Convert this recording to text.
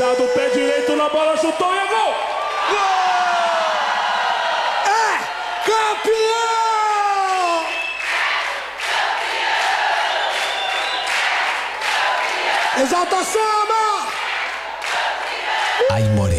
Pesado, pé direito na bola, chutou e é gol! É campeão! Exalta samba! Ai, Moreno.